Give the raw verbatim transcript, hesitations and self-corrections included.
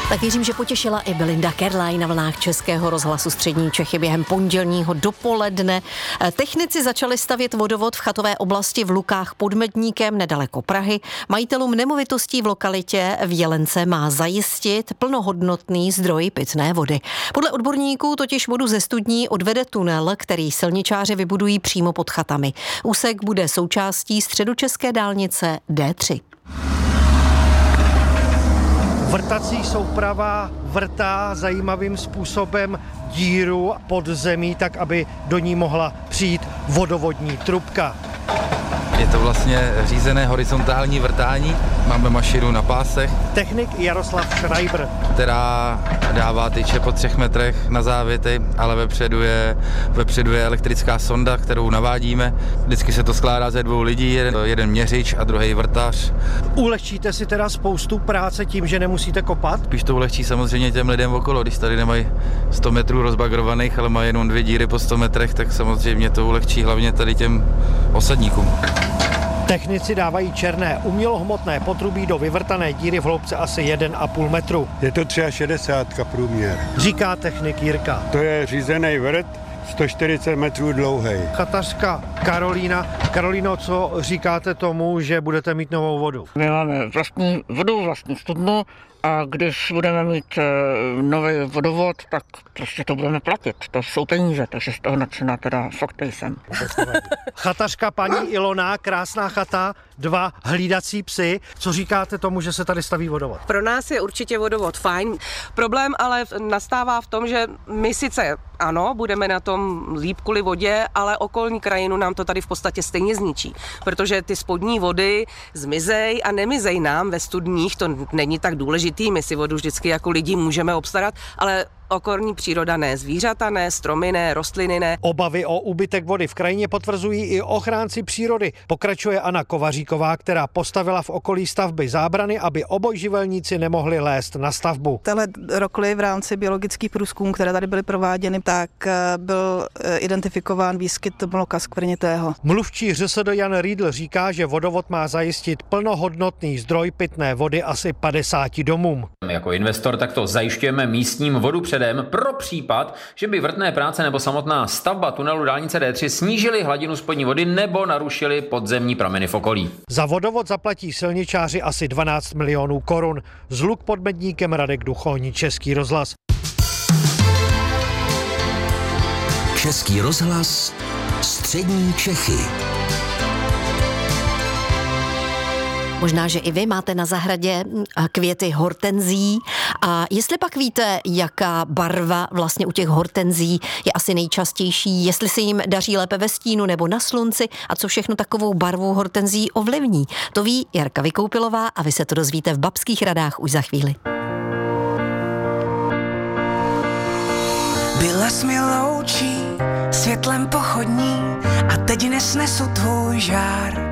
Tak věřím, že potěšila i Belinda Kerlaj na vlnách Českého rozhlasu Střední Čechy během pondělního dopoledne. Technici začali stavět vodovod v chatové oblasti v Lukách pod Medníkem nedaleko Prahy. Majitelům nemovitostí v lokalitě v Jelence má zajistit plnohodnotný zdroj pitné vody. Podle odborníků totiž vodu ze studní odvede tunel, který silničáři vybudují přímo pod chatami. Úsek bude součástí středočeské dálnice D tři. Vrtací souprava vrtá zajímavým způsobem díru pod zemí, tak aby do ní mohla přijít vodovodní trubka. Je to vlastně řízené horizontální vrtání, máme mašinu na pásech. Technik Jaroslav Schreiber, která dává tyče po třech metrech na závěty, ale vepředu je, vepředu je elektrická sonda, kterou navádíme. Vždycky se to skládá ze dvou lidí, jeden, jeden měřič a druhý vrtař. Ulehčíte si teda spoustu práce tím, že nemusíte kopat? Spíš to ulehčí samozřejmě těm lidem okolo, když tady nemají sto metrů rozbagrovaných, ale mají jenom dvě díry po sto metrech, tak samozřejmě to ulehčí hlavně tady těm osadníkům. Technici dávají černé umělohmotné potrubí do vyvrtané díry v hloubce asi jeden a půl metru. Je to šedesát tři průměr. Říká technik Jirka. To je řízený vrt, sto čtyřicet metrů dlouhý. Chatařka Karolína. Karolíno, co říkáte tomu, že budete mít novou vodu? My máme vlastní vodu, vlastní studnu a když budeme mít e, nový vodovod, tak prostě to budeme platit. To jsou peníze, takže z toho nadšená teda fakt jsem. Chatařka paní Ilona, krásná chata, dva hlídací psy. Co říkáte tomu, že se tady staví vodovod? Pro nás je určitě vodovod fajn. Problém ale nastává v tom, že my sice ano, budeme na tom líp kvůli vodě, ale okolní krajinu nám to tady v podstatě stejně zničí. Protože ty spodní vody zmizej a nemizej nám ve studních, to není tak důležitý, my si vodu vždycky jako lidi můžeme obstarat, ale okolní příroda ne, zvířata ne, stromy ne, rostliny ne. Obavy o úbytek vody v krajině potvrzují i ochránci přírody. Pokračuje Anna Kovaříková, která postavila v okolí stavby zábrany, aby obojživelníci nemohli lézt na stavbu. Tenhle rokli v rámci biologických průzkumů, které tady byly prováděny, tak byl identifikován výskyt mloka skvrnitého. Mluvčí ŘSD Jan Riedl říká, že vodovod má zajistit plnohodnotný zdroj pitné vody asi padesáti domům. Jako investor takto zajišťujeme místním vodu předem pro případ, že by vrtné práce nebo samotná stavba tunelu dálnice D tři snížily hladinu spodní vody nebo narušily podzemní prameny v okolí. Za vodovod zaplatí silničáři asi dvanáct milionů korun. Z Luk pod Medníkem Radek Duchoň, Český rozhlas. Český rozhlas, Střední Čechy. Možná, že i vy máte na zahradě květy hortenzí a jestli pak víte, jaká barva vlastně u těch hortenzí je asi nejčastější, jestli se jim daří lépe ve stínu nebo na slunci a co všechno takovou barvu hortenzí ovlivní, to ví Jarka Vykoupilová a vy se to dozvíte v Babských radách už za chvíli. Byla jsi mi loučí, světlem pochodní a teď nesnesu tvůj žár.